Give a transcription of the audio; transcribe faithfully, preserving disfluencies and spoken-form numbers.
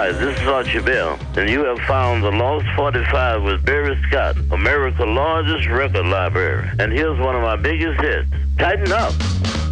Hi, this is Archie Bell, and you have found the Lost forty-five with Barry Scott, America's largest record library. And here's one of my biggest hits, Tighten Up.